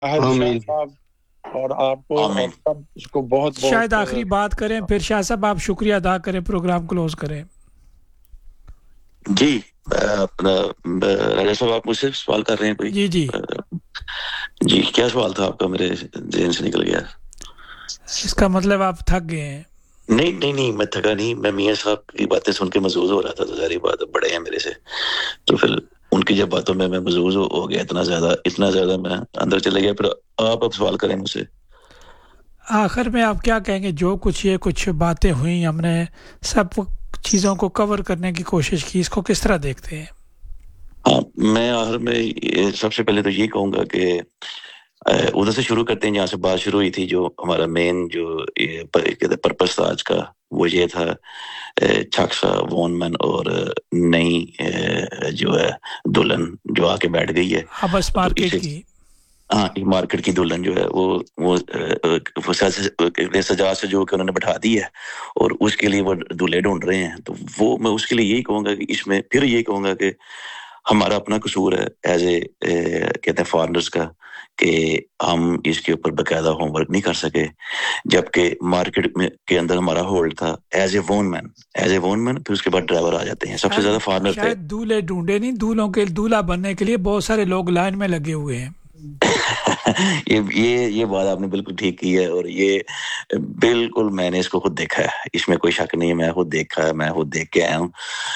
शाह آمین साहब اور آپ کو اور آمین. سب اس کو بہت شاید بہت آخری بات کریں پھر شاہ صاحب آپ شکریہ ادا کریں پروگرام کلوز کریں. جی اپنا راجا صاحب آپ مجھ سے سوال کر رہے ہیں کوئی؟ جی جی جی کیا سوال تھا آپ کا؟ میرے ذہن سے نکل گیا. اس کا مطلب آپ تھک گئے ہیں. نہیں میں تھکا نہیں. میں میاں صاحب کی باتیں سن کے محظوظ ہو رہا تھا. تو ظاہری بات ہے بڑے ہیں میرے سے، تو پھر ان کی جب باتوں میں محظوظ ہو گیا اتنا زیادہ میں اندر چلے گیا. پھر آپ اب سوال کریں مجھ سے. آخر میں آپ کیا کہیں گے؟ جو کچھ باتیں ہوئیں ہم نے سب چیزوں کو کور کرنے کی کوشش کی، اس کو کس طرح دیکھتے ہیں؟ ہاں، میں آخر میں سب سے پہلے تو یہ کہوں گا کہ ادھر سے شروع کرتے ہیں جہاں سے بات شروع ہوئی تھی. جو ہمارا مین جو پرپس تھا آج کا، وہ یہ تھا چھکسا وون مین اور نئی جو ہے دلہن جو آ کے بیٹھ گئی ہے. بس مارکیٹ کی ہاں، مارکیٹ کی دلہن جو ہے وہ سجا سے جو کہ انہوں نے بٹھا دی ہے اور اس کے لیے وہ دلہے ڈھونڈ رہے ہیں. تو وہ میں اس کے لیے یہی کہوں گا کہ اس میں پھر یہی کہوں گا کہ ہمارا اپنا قصور ہے ایز اے کہتے ہیں فارنرز کا، کہ ہم اس کے اوپر باقاعدہ ہوم ورک نہیں کر سکے. جبکہ مارکیٹ میں کے اندر ہمارا ہولڈ تھا ایز اے وون مین. پھر اس کے بعد ڈرائیور آ جاتے ہیں. سب سے زیادہ فارنر تھے. شاید دولہے ڈھونڈے نہیں، دولہوں کے دولہا بننے کے لیے بہت سارے لوگ لائن میں لگے ہوئے ہیں. یہ بات آپ نے بالکل ٹھیک کی ہے، اور یہ بالکل میں نے اس کو خود دیکھا ہے. اس میں کوئی شک نہیں ہے. میں خود دیکھا ہے، میں خود دیکھ کے آیا ہوں.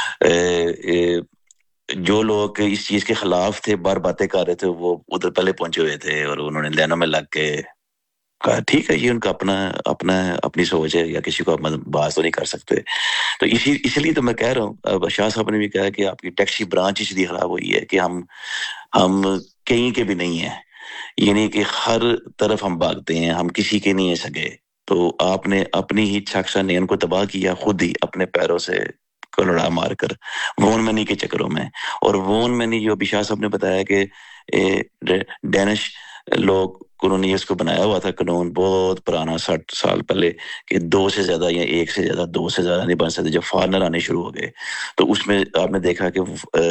جو لوگ اس چیز کے خلاف تھے، بار باتیں کر رہے تھے، وہ ادھر پہلے پہنچے ہوئے تھے اور انہوں نے لینوں میں لگ کے کہا ٹھیک ہے، یہ ان کا اپنی سوچ ہے، یا کسی کو آپ بات تو نہیں کر سکتے. تو اسی لیے تو میں کہہ رہا ہوں. اب شاہ صاحب نے بھی کہا کہ آپ کی ٹیکسی برانچ اس لیے خراب ہوئی ہے کہ ہم کہیں کے بھی نہیں ہیں، یعنی کہ ہر طرف ہم بھاگتے ہیں، ہم کسی کے نہیں سکے. تو آپ نے اپنی ہی شخص نے ان کو تباہ کیا خود ہی اپنے پیروں سے کلڑا مار کر وون مینی کے چکروں میں. اور وون مینی جو ابھی شاہ صاحب نے بتایا کہ ڈینش لوگ انہوں نے اس کو بنایا ہوا تھا قانون بہت پرانا 60 سال پہلے، کہ 2 سے زیادہ یا 1 سے زیادہ 2 سے زیادہ نہیں بن سکتے. جب فارنر آنے شروع ہو گئے تو اس میں آپ نے دیکھا کہ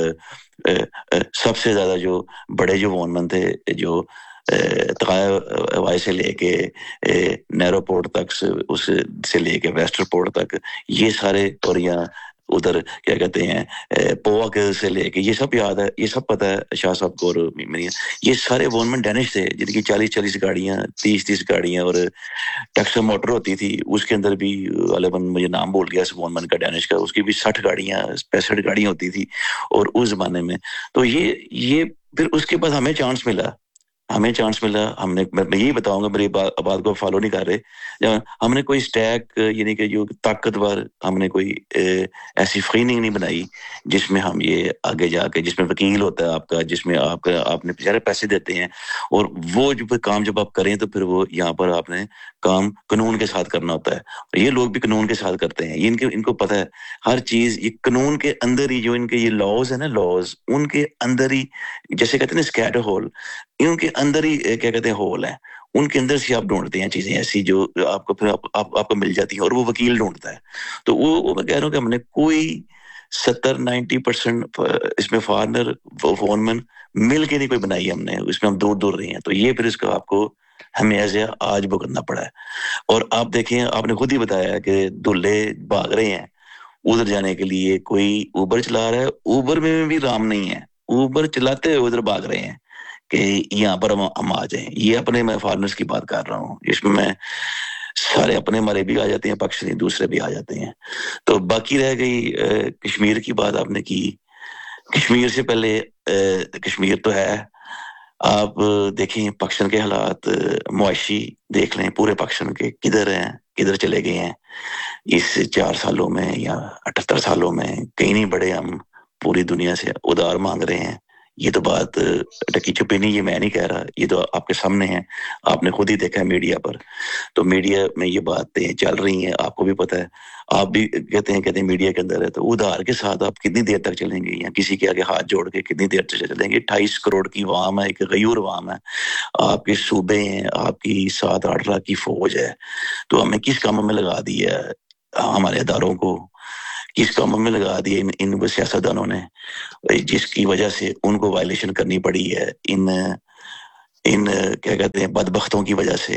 سب سے زیادہ جو بڑے جو وون مین تھے، جو تقائی سے لے کے نیرو پورٹ تک، اس سے لے کے ویسٹر پورٹ تک، یہ سارے، اور یہاں ادھر کیا کہتے ہیں پوا کے سے لے کے، یہ سب یاد ہے، یہ سب پتہ ہے شاہ صاحب کو اور میری. یہ سارے وون ڈینش تھے جن کی 40 گاڑیاں، 30 گاڑیاں، اور ٹیکسا موٹر ہوتی تھی اس کے اندر بھی غالباً مجھے نام بول گیا وون مین کا ڈینش کا، اس کی بھی 60 گاڑیاں 65 گاڑیاں ہوتی تھی اور اس زمانے میں. تو یہ پھر اس کے بعد ہمیں چانس ملا. ہم نے، میں یہی بتاؤں گا، میری بات کو فالو نہیں کر رہے. ہم نے کوئی اسٹیک، یعنی کہ جو طاقتور، ہم نے کوئی ایسی فریننگ نہیں بنائی جس میں ہم یہ آگے جا کے، جس میں وکیل ہوتا ہے آپ کا، جس میں آپ نے بیچارے پیسے دیتے ہیں، اور وہ جو کام جب آپ کریں تو پھر وہ یہاں پر آپ نے کام قانون کے ساتھ کرنا ہوتا ہے. اور یہ لوگ بھی قانون کے ساتھ کرتے ہیں. ان کو پتہ ہے ہر چیز یہ قانون کے اندر ہی، جو ان کے یہ لاز ہیں نا، لاز ان کے اندر ہی، جیسے کہتے ہیں نا اسکیٹ ہول، ان کے اندر ہی کیا کہتے ہیں ہول ہے. ان کے اندر سے آپ ڈھونڈتے ہیں چیزیں ایسی جو آپ کو پھر آپ کو مل جاتی ہیں، اور وہ وکیل ڈھونڈتا ہے. تو وہ میں کہہ رہا ہوں کہ ہم نے کوئی 70-90% اس میں فارنر وون مین مل کے نہیں کوئی بنائی ہم نے، اس میں ہم دور رہے ہیں. تو یہ پھر اس کا آپ کو ہمیں ایسے آج بھگتنا پڑا ہے. اور آپ دیکھیں، آپ نے خود ہی بتایا کہ دلہے بھاگ رہے ہیں ادھر جانے کے لیے. کوئی اوبر چلا رہا ہے، اوبر میں بھی رام نہیں ہے، اوبر چلاتے ہوئے ادھر بھاگ رہے ہیں کہ یہاں پر ہم آ جائیں. یہ اپنے میں فارنرز کی بات کر رہا ہوں، اس میں سارے اپنے ہمارے بھی آ جاتے ہیں، پاکستانی دوسرے بھی آ جاتے ہیں. تو باقی رہ گئی کشمیر کی بات آپ نے کی. کشمیر سے پہلے کشمیر تو ہے، آپ دیکھیں پاکستان کے حالات معاشی دیکھ لیں، پورے پاکستان کے کدھر ہیں، کدھر چلے گئے ہیں اس 4 سالوں میں یا 78 سالوں میں. کہیں نہیں بڑھے. ہم پوری دنیا سے ادھار مانگ رہے ہیں. یہ تو بات ٹکی چھپی نہیں، یہ میں نہیں کہہ رہا، یہ تو آپ کے سامنے ہے، آپ نے خود ہی دیکھا ہے میڈیا پر. تو میڈیا میں یہ باتیں چل رہی ہیں، آپ کو بھی پتہ ہے، آپ بھی کہتے ہیں میڈیا کے اندر ہے. تو ادھار کے ساتھ آپ کتنی دیر تک چلیں گے، یا کسی کے آگے ہاتھ جوڑ کے کتنی دیر تک چلیں گے؟ 28 کروڑ کی عوام ہے، ایک غیور عوام ہے، آپ کے صوبے ہیں، آپ کی 7-8 لاکھ کی فوج ہے. تو ہمیں کس کاموں میں لگا دیا ہے؟ ہمارے اداروں کو کس کاموں میں لگا دیے ان سیاستدانوں نے، جس کی وجہ سے ان کو وائلیشن کرنی پڑی ہے ان ان کیا کہتے ہیں بدبختوں کی وجہ سے.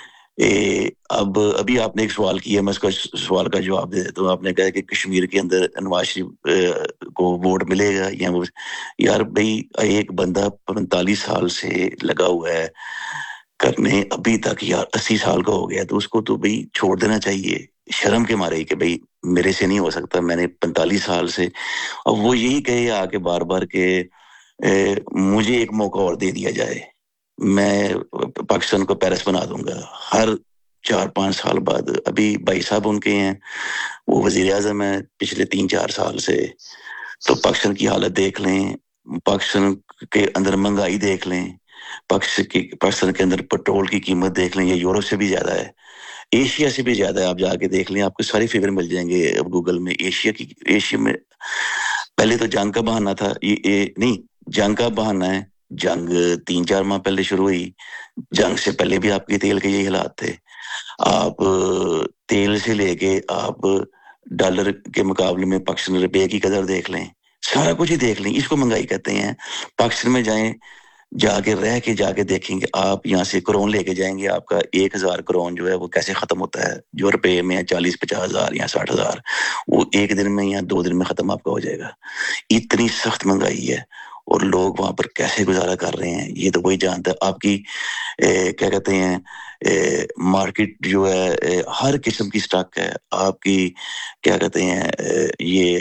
اب ابھی آپ نے ایک سوال کیا, میں اس کا سوال کا جواب دے دیتا ہوں. آپ نے کہا کہ کشمیر کے اندر نواز شریف کو ووٹ ملے گا یا وہ, یار بھائی ایک بندہ 45 سال سے لگا ہوا ہے کرنے, ابھی تک یار 80 سال کا ہو گیا, تو اس کو تو بھائی چھوڑ دینا چاہیے شرم کے مارے کہ بھائی میرے سے نہیں ہو سکتا, میں نے 45 سال سے. اب وہ یہی کہے آ کے بار بار کہ مجھے ایک موقع اور دے دیا جائے, میں پاکستان کو پیرس بنا دوں گا. ہر 4-5 سال بعد, ابھی بھائی صاحب ان کے ہیں, وہ وزیر اعظم ہیں پچھلے 3-4 سال سے, تو پاکستان کی حالت دیکھ لیں, پاکستان کے اندر مہنگائی دیکھ لیں, پاکستان کے اندر پٹرول کی قیمت دیکھ لیں, یہ یورپ سے بھی زیادہ ہے, ایشیا سے بھی زیادہ ہے. آپ جا کے دیکھ لیں, آپ کو ساری فگر مل جائیں گے اب گوگل میں. ایشیا میں پہلے تو جنگ کا بہانہ تھا, یہ نہیں جنگ کا بہانہ ہے, جنگ 3-4 ماہ پہلے شروع ہوئی, جنگ سے پہلے بھی آپ کے تیل کے یہی حالات تھے. آپ تیل سے لے کے آپ ڈالر کے مقابلے میں پاکستان روپے کی قدر دیکھ لیں, سارا کچھ ہی دیکھ لیں. اس کو مہنگائی کہتے ہیں. پاکستان میں جائیں, جا کے دیکھیں گے آپ, یہاں سے کرون لے کے جائیں گے, آپ کا 1000 کرون جو ہے وہ کیسے ختم ہوتا ہے, جو روپے میں 40-50 ہزار یا 60 ہزار, وہ ایک دن میں یا 2 دن میں ختم آپ کا ہو جائے گا. اتنی سخت مہنگائی ہے, اور لوگ وہاں پر کیسے گزارا کر رہے ہیں یہ تو وہی جانتا ہے. آپ کی کیا کہتے ہیں مارکیٹ جو ہے ہر قسم کی سٹاک ہے آپ کی, کیا کہتے ہیں یہ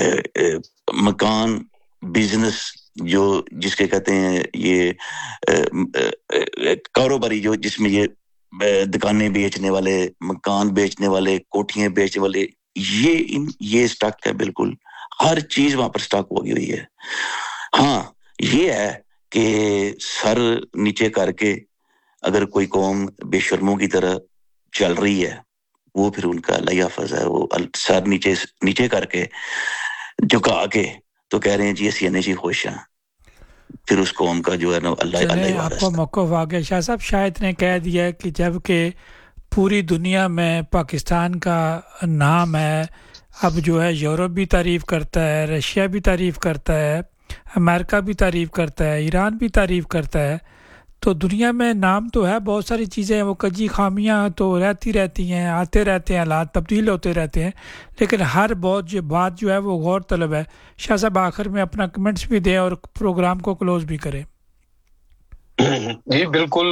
مکان بزنس جو جس کے کہتے ہیں یہ کاروباری, جو جس میں یہ دکانیں بیچنے والے, مکان بیچنے والے, کوٹھیاں بیچنے والے, یہ سٹاک ہے. بالکل ہر چیز وہاں پر سٹاک ہوئی ہے. ہاں یہ ہے کہ سر نیچے کر کے اگر کوئی قوم بے شرموں کی طرح چل رہی ہے, وہ پھر ان کا اللہ حافظ ہے, وہ سر نیچے کر کے جھکا کے تو کہہ رہے ہیں جی اسی نے جی خوش ہیں, پھر اس قوم کا جو ہے نا اللہ آپ کو موقف آ گیا. شاہ صاحب شاید نے کہہ دیا کہ جب کہ پوری دنیا میں پاکستان کا نام ہے, اب جو ہے یورپ بھی تعریف کرتا ہے, رشیا بھی تعریف کرتا ہے, امریکہ بھی تعریف کرتا ہے, ایران بھی تعریف کرتا ہے, تو دنیا میں نام تو ہے, بہت ساری چیزیں ہیں, وہ کجی خامیاں تو رہتی ہیں, آتے رہتے ہیں, حالات تبدیل ہوتے رہتے ہیں, لیکن ہر بات جو ہے وہ غور طلب ہے. شاہ صاحب آخر میں اپنا کمنٹس بھی دیں اور پروگرام کو کلوز بھی کریں. جی بالکل,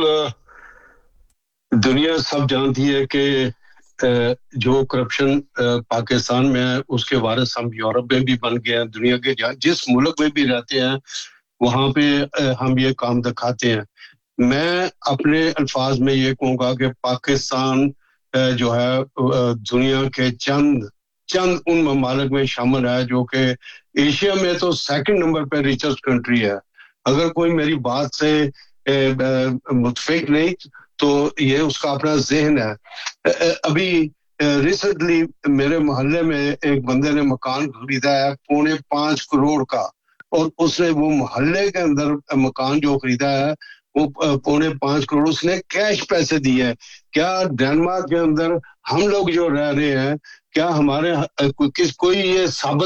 دنیا سب جانتی ہے کہ جو کرپشن پاکستان میں ہے اس کے وارث ہم یورپ میں بھی بن گئے ہیں. دنیا کے جس ملک میں بھی رہتے ہیں وہاں پہ ہم یہ کام دکھاتے ہیں. میں اپنے الفاظ میں یہ کہوں گا کہ پاکستان جو ہے دنیا کے چند ان ممالک میں شامل ہے جو کہ ایشیا میں تو 2nd نمبر پہ ریچسٹ کنٹری ہے. اگر کوئی میری بات سے متفق نہیں تو یہ اس کا اپنا ذہن ہے. ابھی ریسنٹلی میرے محلے میں ایک بندے نے مکان خریدا ہے 4.5 کروڑ کا, اور اس نے وہ محلے کے اندر مکان جو خریدا ہے وہ 4.5 کروڑ اس نے کیش پیسے دیے ہیں. کیا ڈنمارک کے اندر ہم لوگ جو رہ رہے ہیں, کیا ہمارے کوئی یہ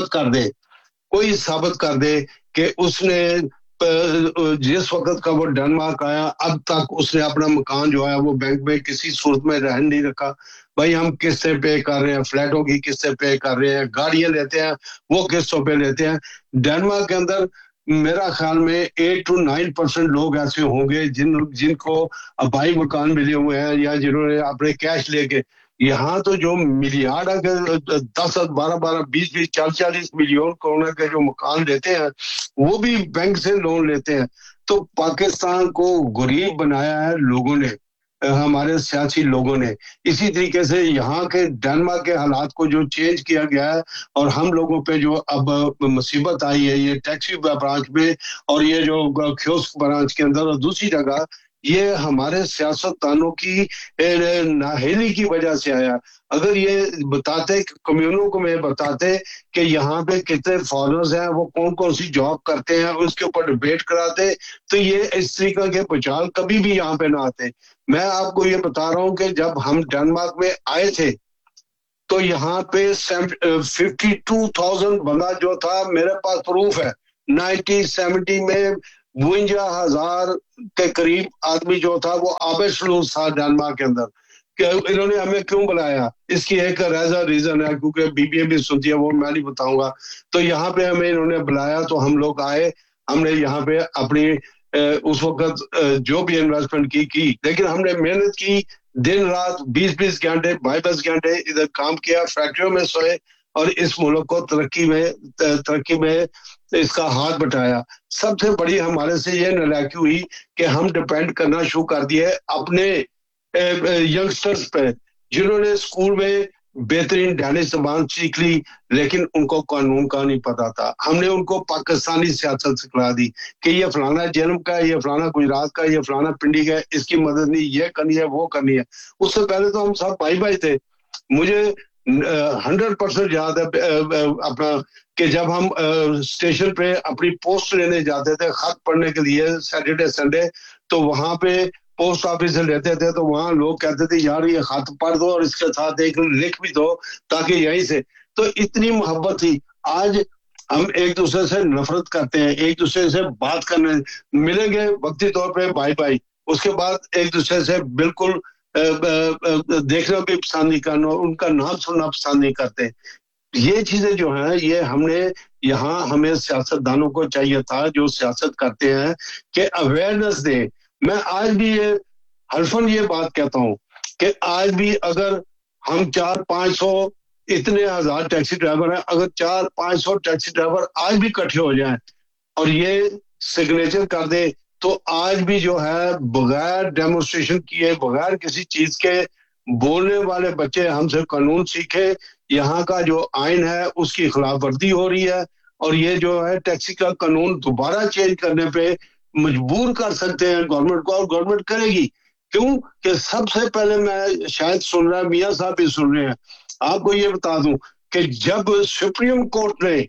ثابت کر دے کہ اس نے جس وقت کا وہ ڈنمارک آیا اب تک اس نے اپنا مکان جو ہے وہ بینک میں کسی صورت میں رہن نہیں رکھا. بھائی ہم قسطیں پے کر رہے ہیں, فلیٹوں کی قسطیں پے کر رہے ہیں, گاڑیاں لیتے ہیں وہ قسطوں پہ لیتے ہیں. ڈنمارک کے اندر میرا خیال میں 8 to 9% لوگ ایسے ہوں گے جن کو آبائی مکان ملے ہوئے ہیں یا جنہوں نے اپنے کیش لے کے. یہاں تو جو ملیارڈ 10, 12, 20, 40 ملین کروڑ کے جو مکان لیتے ہیں وہ بھی بینک سے لون لیتے ہیں. تو پاکستان کو غریب بنایا ہے لوگوں نے, ہمارے سیاسی لوگوں نے. اسی طریقے سے یہاں کے ڈنمارک کے حالات کو جو چینج کیا گیا ہے اور ہم لوگوں پہ جو اب مصیبت آئی ہے یہ ٹیکسی برانچ میں اور یہ جو کیوسک برانچ کے اندر اور دوسری جگہ, یہ ہمارے سیاستدانوں کی نااہلی کی وجہ سے آیا. اگر یہ بتاتے کمیونوں کو میں بتاتے کہ یہاں پہ کتنے فارنرز ہیں, وہ کون سی جاب کرتے ہیں, اس کے اوپر ڈبیٹ کراتے, تو یہ اس طریقے کے پچال کبھی بھی یہاں پہ نہ آتے. میں آپ کو یہ بتا رہا ہوں کہ جب ہم ڈنمارک میں آئے تھے تو یہاں پہ 52,000 بندہ جو تھا, میرے پاس پروف ہے 1970 میں 52,000 के करीब आदमी जो था वो आबेशलूस था डेनमार्क के अंदर। कि इन्होंने हमें क्यों बुलाया, इसकी एक रीजन है, क्योंकि बीबीए भी सुनती है, वो मैं नहीं बताऊंगा। तो यहाँ पे हमें इन्होंने बुलाया, तो हम लोग आए, हमने यहाँ पे अपनी उस वक्त जो भी इन्वेस्टमेंट की, लेकिन हमने मेहनत की, दिन रात 20-20 घंटे 22 घंटे इधर काम किया, फैक्ट्रियों में सोए और इस मुल्क को तरक्की में इसका हाथ बटाया। सबसे बड़ी हमारे से ये नालायकी हुई कि हम डिपेंड करना शुरू कर दिए अपने यंगस्टर्स पे, जिन्होंने स्कूल में बेहतरीन डैनिश जबान सीख ली, लेकिन उनको कानून का नहीं पता था। हमने उनको पाकिस्तानी सियासत सिखला दी कि ये फलाना जन्म का है, ये फलाना गुजरात का है, ये फलाना पिंडी का है, इसकी मदद नहीं, ये करनी है, वो करनी है। उससे पहले तो हम सब भाई थे। मुझे 100% याद है अपना कि जब हम स्टेशन पे अपनी पोस्ट लेने जाते थे खत पढ़ने के लिए सैटरडे संडे, तो वहां पे पोस्ट ऑफिस से लेते थे, तो वहां लोग कहते थे यार ये खत पढ़ दो और इसके साथ एक लिख भी दो ताकि यहीं से, तो इतनी मोहब्बत थी। आज हम एक दूसरे से नफरत करते हैं, एक दूसरे से बात करने मिलेंगे वक्ती तौर पे बाय, उसके बाद एक दूसरे से बिल्कुल देखना भी पसंद नहीं करना, उनका नाम सुनना पसंद नहीं करते। ये चीजें जो हैं, ये हमने यहाँ, हमें सियासतदानों को चाहिए था जो सियासत करते हैं कि अवेयरनेस दें। मैं आज भी ये हल्फन ये बात कहता हूँ कि आज भी अगर हम 400-500 इतने हजार टैक्सी ड्राइवर हैं, अगर 400-500 टैक्सी ड्राइवर आज भी इकट्ठे हो जाएं और ये सिग्नेचर कर दे, तो आज भी जो है बगैर डेमोन्स्ट्रेशन किए, बगैर किसी चीज के बोलने वाले बच्चे हमसे कानून सीखे। यहाँ का जो आइन है उसकी खिलाफ वर्जी हो रही है, और ये जो है टैक्सी का कानून दोबारा चेंज करने पे मजबूर कर सकते हैं गवर्नमेंट को, और गवर्नमेंट करेगी। क्यों कि सबसे पहले मैं शायद सुन रहा, मियां साहब भी सुन रहे हैं, आपको ये बता दूं कि जब सुप्रीम कोर्ट ने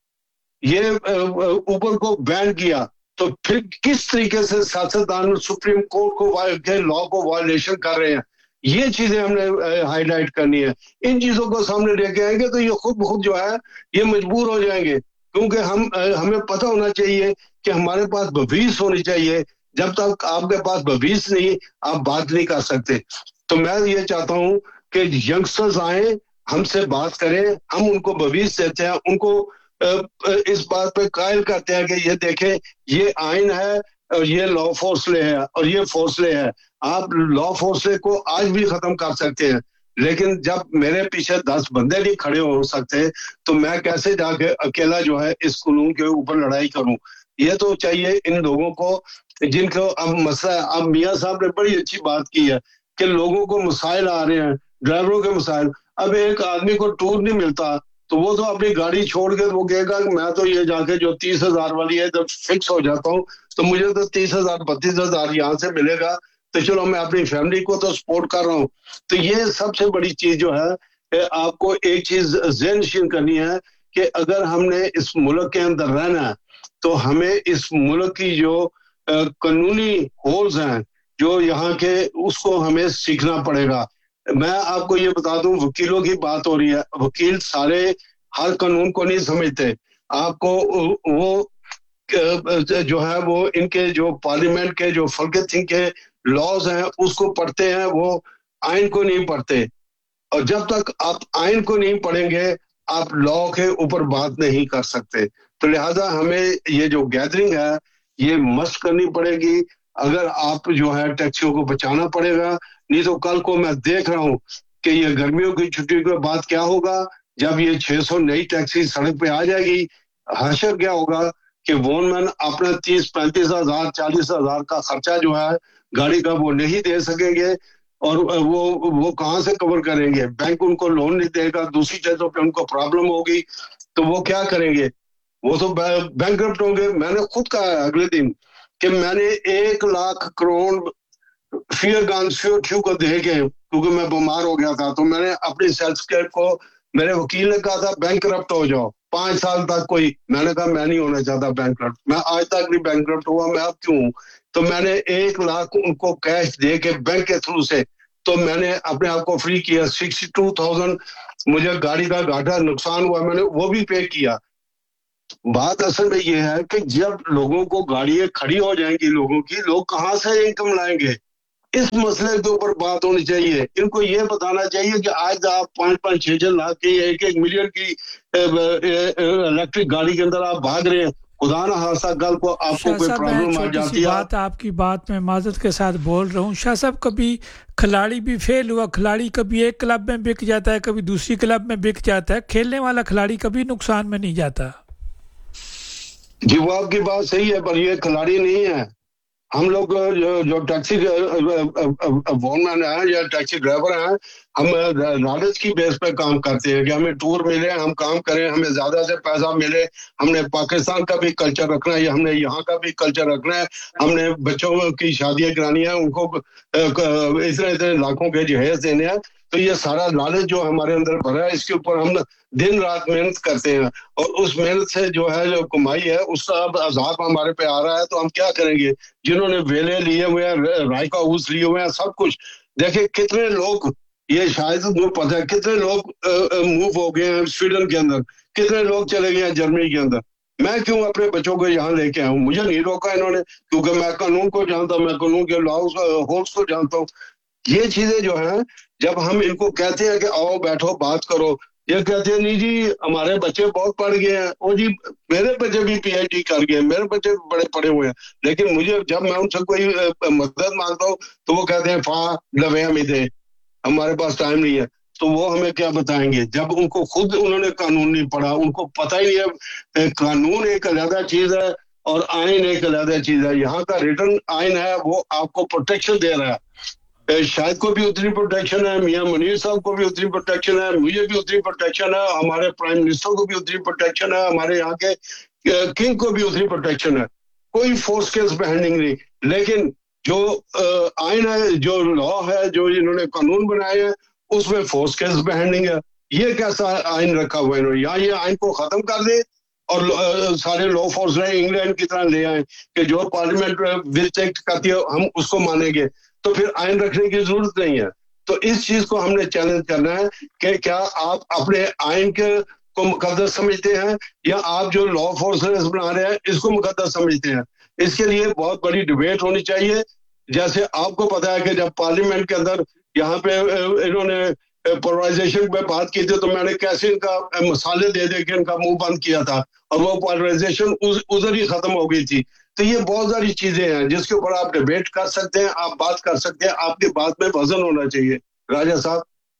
ये ऊबर को बैन किया, तो फिर किस तरीके से सियासतदान सुप्रीम कोर्ट को लॉ को वायलेशन कर रहे हैं, ये चीजें हमने हाईलाइट करनी है। इन चीजों को सामने लेके आएंगे तो ये खुद जो है ये मजबूर हो जाएंगे, क्योंकि हमें पता होना चाहिए कि हमारे पास बवीस होनी चाहिए। जब तक आपके पास बवीस नहीं, आप बात नहीं कर सकते। तो मैं ये चाहता हूं कि यंगस्टर्स आए, हमसे बात करें, हम उनको बवीस देते हैं, उनको इस बात पे कायल करते हैं कि ये देखें, ये आइन है और ये लॉ फोर्सले है और ये फोर्सले है। आप लॉ फोर्सले को आज भी खत्म कर सकते हैं, लेकिन जब मेरे पीछे 10 बंदे नहीं खड़े हो सकते, तो मैं कैसे जाके अकेला जो है इस कानून के ऊपर लड़ाई करूं। ये तो चाहिए इन लोगों को जिनको अब मसला। अब मियां साहब ने बड़ी अच्छी बात की है कि लोगों को मसाइल आ रहे हैं, ड्राइवरों के मसाइल। अब एक आदमी को टूर नहीं मिलता, तो वो तो अपनी गाड़ी छोड़ के वो कहेगा कि मैं तो ये जाके जो 30,000 वाली है जब फिक्स हो जाता हूँ, तो मुझे तो 30,000 32,000 यहाँ से मिलेगा, तो चलो मैं अपनी फैमिली को तो सपोर्ट कर रहा हूँ। तो ये सबसे बड़ी चीज जो है, आपको एक चीज ज़हन करनी है कि अगर हमने इस मुल्क के अंदर रहना है, तो हमें इस मुल्क की जो कानूनी होल्स हैं जो यहाँ के, उसको हमें सीखना पड़ेगा। मैं आपको ये बता दूं, वकीलों की बात हो रही है, वकील सारे हर कानून को नहीं समझते। आपको वो जो है वो इनके जो पार्लियामेंट के जो फलकथिंग के लॉज हैं उसको पढ़ते हैं, वो आइन को नहीं पढ़ते। और जब तक आप आइन को नहीं पढ़ेंगे, आप लॉ के ऊपर बात नहीं कर सकते। तो लिहाजा हमें ये जो गैदरिंग है ये मस्ट करनी पड़ेगी। अगर आप जो है टैक्सियों को बचाना पड़ेगा, नहीं तो कल को मैं देख रहा हूं कि ये गर्मियों की छुट्टी के बाद क्या होगा, जब ये 600 नई टैक्सी सड़क पे आ जाएगी, हशर क्या होगा कि वोनमैन अपना 30-35 हजार 40 हजार का खर्चा जो है गाड़ी का वो नहीं दे सकेंगे, और वो कहाँ से कवर करेंगे। बैंक उनको लोन नहीं देगा, दूसरी चीजों पे उनको प्रॉब्लम होगी, तो वो क्या करेंगे, वो तो बैंकरप्ट होंगे। मैंने खुद कहा अगले दिन कि मैंने 1 lakh crore fear gun CO2 को दे के, क्योंकि मैं बीमार हो गया था, तो मैंने अपनी सेल्स केयर को, मेरे वकील ने कहा था बैंकरप्ट हो जाओ 5 साल तक कोई, मैंने कहा मैं नहीं होना चाहता बैंकरप्ट, मैं आज तक नहीं बैंकरप्ट हुआ, मैं अब क्यों। तो मैंने 1 लाख उनको कैश दे के बैंक के थ्रू से, तो मैंने अपने आप को फ्री किया। 62,000 मुझे गाड़ी का घाटा नुकसान हुआ, मैंने वो भी पे किया। बात असल में ये है कि जब लोगों को गाड़ियां खड़ी हो जाएंगी लोगों की, लोग कहाँ से इनकम लाएंगे? इस मसले के ऊपर बात होनी चाहिए। इनको ये बताना चाहिए कि आज आप 5-5, 6-6 लाख की 1-1 मिलियन की इलेक्ट्रिक गाड़ी के अंदर आप भाग रहे हैं, खुदा ना खास्ता कल को आपको कोई प्रॉब्लम आ जाती है। बात आपकी बात में माजरत के साथ बोल रहा हूँ शाह साहब, कभी खिलाड़ी भी फेल हुआ, खिलाड़ी कभी एक क्लब में बिक जाता है, कभी दूसरी क्लब में बिक जाता है, खेलने वाला खिलाड़ी कभी नुकसान में नहीं जाता। जी वो आपकी बात सही है, पर ये खिलाड़ी नहीं है। हम लोग जो टैक्सी वॉनमैन हैं या टैक्सी ड्राइवर हैं, हम नॉलेज की बेस पे काम करते हैं कि हमें टूर मिले, हम काम करें, हमें ज्यादा से पैसा मिले। हमने पाकिस्तान का भी कल्चर रखना है, हमने यहाँ का भी कल्चर रखना है, हमने बच्चों की शादियां करानी है, उनको इतने लाखों के जहेज देने हैं। तो ये सारा नॉलेज जो हमारे अंदर भरा है, इसके ऊपर हम दिन रात मेहनत करते हैं, और उस मेहनत से जो है जो कमाई है उसका अब अजाब हमारे पे आ रहा है। तो हम क्या करेंगे? जिन्होंने वेले लिए हुए हैं, राय का ऊस लिए हुए हैं, सब कुछ देखिए कितने लोग, ये शायद मुझे पता है कितने लोग मूव हो गए हैं स्वीडन के अंदर, कितने लोग चले गए हैं जर्मनी के अंदर। मैं क्यों अपने बच्चों को यहाँ लेके आऊँ? मुझे नहीं रोका इन्होंने, क्योंकि मैं कानून को जानता हूँ, मैं कानून के लॉज होल्स को जानता हूँ। ये चीजें जो हैं, जब हम इनको कहते हैं कि आओ बैठो बात करो, ये कहते हैं नहीं जी हमारे बच्चे बहुत पढ़ गए हैं, और जी मेरे बच्चे भी PhD कर गए, मेरे बच्चे बड़े पढ़े हुए हैं, लेकिन मुझे जब मैं उनसे कोई मदद मांगता हूँ तो वो कहते हैं फा लवे हम दे, हमारे पास टाइम नहीं है। तो वो हमें क्या बताएंगे जब उनको खुद उन्होंने कानून नहीं पढ़ा, उनको पता ही नहीं है। कानून एक अलग चीज है और आइन एक अलग चीज है। यहाँ का रिटर्न आइन है, वो आपको प्रोटेक्शन दे रहा है। शायद को भी उतनी प्रोटेक्शन है, मियां मुनीर साहब को भी उतनी प्रोटेक्शन है, मुझे भी उतनी प्रोटेक्शन है, हमारे प्राइम मिनिस्टर को भी उतनी प्रोटेक्शन है, हमारे यहाँ के किंग को भी उतनी प्रोटेक्शन है। कोई फोर्स केस बैंडिंग नहीं, लेकिन जो आइन है, जो लॉ है, जो इन्होंने कानून बनाए हैं, उसमें फोर्स केस बैंडिंग है। ये कैसा आइन रखा हुआ है इन्होंने? यहाँ ये आइन को खत्म कर दे और सारे लॉ फोर्स रहे इंग्लैंड की तरह ले आए कि जो पार्लियामेंट विच एक्ट करती है हम उसको मानेंगे, तो फिर आइन रखने की जरूरत नहीं है। तो इस चीज को हमने चैलेंज करना है कि क्या आप अपने आइन के को मुकद्दस समझते हैं या आप जो लॉ फोर्सेस बना रहे हैं इसको मुकद्दस समझते हैं? इसके लिए बहुत बड़ी डिबेट होनी चाहिए। जैसे आपको पता है कि जब पार्लियामेंट के अंदर यहाँ पे इन्होंने पोलराइजेशन पे बात की थी, तो मैंने कैसे इनका मसाले दे दे के इनका मुंह बंद किया था, और वो पोलराइजेशन उधर ही खत्म हो गई थी। तो ये बहुत सारी चीजें हैं जिसके ऊपर आप डिबेट कर सकते हैं, आप बात कर सकते हैं, आपकी बात में वजन होना चाहिए। राजा साहब।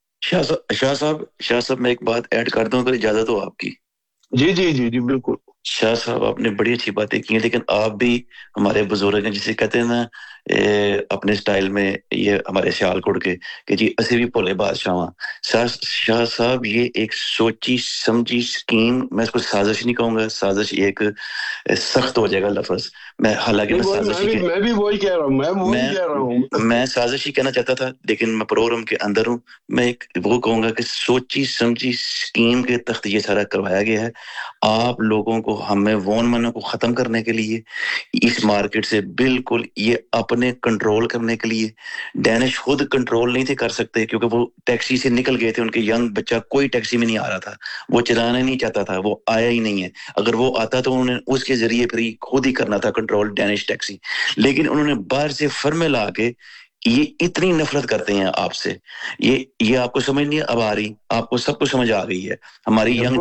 शाह साहब मैं एक बात ऐड कर दूं अगर इजाजत हो आपकी। जी जी जी जी बिल्कुल। शाह साहब आपने बड़ी अच्छी बातें की हैं, लेकिन आप भी हमारे बुजुर्ग हैं, जिसे कहते हैं ना अपने स्टाइल में, ये हमारे सियालकोट के कि जी असी भी भोले बादशाह। शाह साहब ये एक सोची समझी स्कीम, मैं इसको साजिश नहीं कहूंगा, साजिश एक सख्त हो जाएगा लफ्ज। मैं हालांकि मैं भी वही कह रहा हूँ, मैं साजिश ही कहना चाहता था, लेकिन मैं प्रोग्राम के अंदर हूँ। मैं एक वो कहूंगा कि सोची समझी स्कीम के तहत ये सारा करवाया गया है। आप लोगों को, हमें वॉन मनो को खत्म करने के लिए, इस मार्केट से बिल्कुल ये अपने कंट्रोल करने के लिए। डैनिश खुद कंट्रोल नहीं थे कर सकते क्योंकि वो टैक्सी से निकल गए थे, उनके यंग बच्चा कोई टैक्सी में नहीं आ रहा था, वो चलाना नहीं चाहता था, वो आया ही नहीं है। अगर वो आता तो उन्होंने उसके जरिए फिर खुद ही करना था कंट्रोल डैनिश टैक्सी, लेकिन उन्होंने बाहर से फर्में ला के ये इतनी नफरत करते हैं आपसे। ये आपको समझ नहीं अब आ रही, आपको सब कुछ समझ आ गई है। हमारी यंग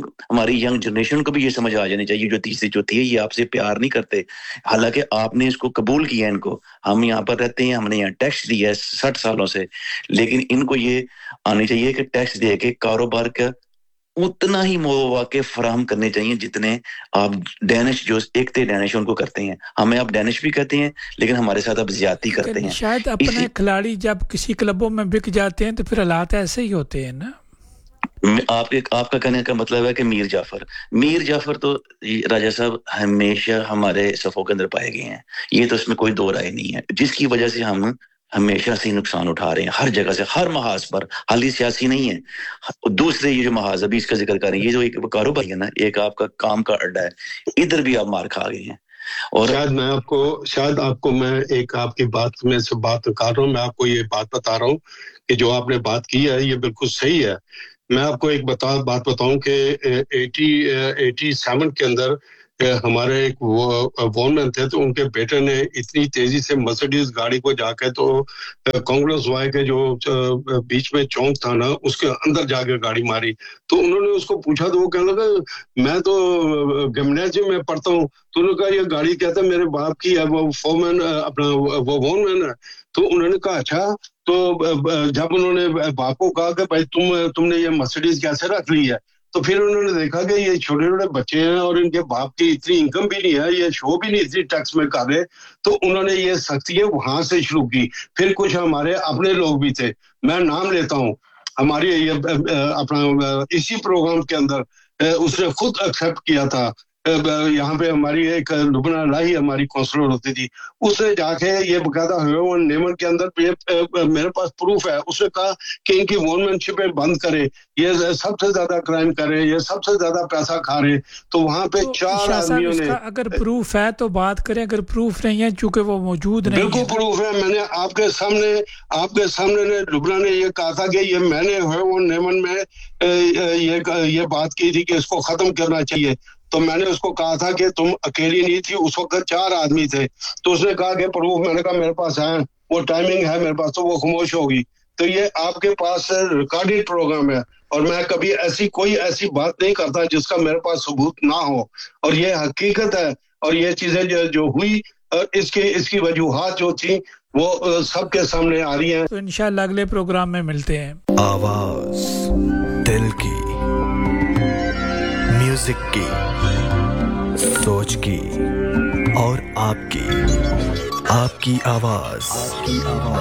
जनरेशन को भी ये समझ आ जानी चाहिए, जो तीसरी चौथी है, ये आपसे प्यार नहीं करते। हालांकि आपने इसको कबूल किया, इनको, हम यहाँ पर रहते हैं, हमने यहाँ टैक्स दिया है 60 सालों से, लेकिन इनको ये आनी चाहिए कि टैक्स दे के कारोबार का उतना ही मौके फराहम करने चाहिए जितने आप डैनिश, जो एक थे डैनिश, उनको करते हैं। हमें आप डैनिश भी कहते हैं, लेकिन हमारे साथ आप ज्यादती करते हैं। शायद अपने खिलाड़ी जब किसी क्लबों में बिक जाते हैं तो फिर हालात ऐसे ही होते हैं ना। आपका कहने का मतलब है कि मीर जाफर तो राजा साहब हमेशा हमारे सफों के अंदर पाए गए हैं, ये तो इसमें कोई दो राय नहीं है, जिसकी वजह से हम हमेशा से नुकसान उठा रहे हैं, हर जगह से, हर महाज पर। हाल ही सियासी नहीं है, दूसरे ये जो महाज अभी इसका जिक्र कर रहे हैं, ये जो एक कारोबार है ना, एक आपका काम का अड्डा है, इधर भी आप मार खा गए हैं। और शायद आपको मैं एक आपकी बात में से बात कर रहा हूँ, मैं आपको ये बात बता रहा हूँ कि जो आपने बात की है ये बिल्कुल सही है। मैं आपको एक बात बताऊं कि 87 के अंदर हमारे एक वॉनमैन थे, तो उनके बेटे ने इतनी तेजी से मर्सिडीज गाड़ी को जाके तो कांग्रेस वाई के जो बीच में चौक था ना, उसके अंदर जाके गाड़ी मारी। तो उन्होंने उसको पूछा तो वो कहने लगा मैं तो गिमनेजियम में पढ़ता हूँ। तो उन्होंने कहा ये गाड़ी कहता है मेरे बाप की है, वो फोरमैन अपना वो वॉनमैन है। तो उन्होंने कहा अच्छा। तो जब उन्होंने बाप को कहा कि भाई तुमने ये मर्सिडीज कैसे रख ली है, तो फिर उन्होंने देखा कि ये छोटे छोटे बच्चे हैं और इनके बाप की इतनी इनकम भी नहीं है, ये शो भी नहीं इतनी टैक्स में कर रहे। तो उन्होंने ये सख्ती वहां से शुरू की। फिर कुछ हमारे अपने लोग भी थे, मैं नाम लेता हूँ, हमारी ये अपना इसी प्रोग्राम के अंदर उसने खुद एक्सेप्ट किया था। यहाँ पे हमारी एक लुबना लाई हमारी काउंसलर होती थी, उसने जाके ये बकायदा नेमन के अंदर मेरे पास प्रूफ है, उसने कहा कि इनकी वॉनमैनशिप बंद करे, ये सबसे ज्यादा क्राइम करे, ये सबसे ज्यादा पैसा खा रहे। तो वहाँ पे तो 4 आदमियों ने, अगर प्रूफ है तो बात करें, अगर प्रूफ नहीं है चूंकि वो मौजूद नहीं बिल्कुल प्रूफ है। मैंने आपके सामने ने लुबना ने ये कहा था कि ये मैंने वो नेमन में ये बात की थी कि इसको खत्म करना चाहिए। तो मैंने उसको कहा था कि तुम अकेली नहीं थी, उस वक्त 4 आदमी थे। तो उसने कहा कि प्रूफ, मैंने कहा मेरे पास है, वो टाइमिंग है मेरे पास, तो वो खामोश होगी। तो ये आपके पास रिकॉर्डेड प्रोग्राम है और मैं कभी कोई ऐसी बात नहीं करता जिसका मेरे पास सबूत ना हो, और ये हकीकत है। और ये चीजें जो हुई, इसकी वजूहात जो थी वो सबके सामने आ रही हैं। तो इंशाल्लाह अगले प्रोग्राम में मिलते हैं। आवाज दिल की, म्यूजिक की, सोच की और आपकी आवाज